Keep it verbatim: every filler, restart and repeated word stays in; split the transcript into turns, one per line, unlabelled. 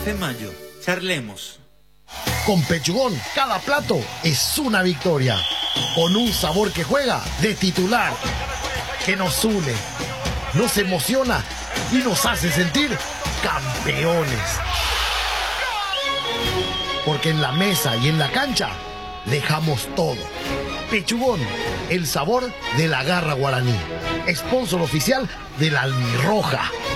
Café Mayo. Charlemos.
Con Pechugón, cada plato es una victoria. Con un sabor que juega de titular, que nos une, nos emociona y nos hace sentir campeones. Porque en la mesa y en la cancha dejamos todo. Pechugón, el sabor de la garra guaraní. Sponsor oficial de la Albirroja.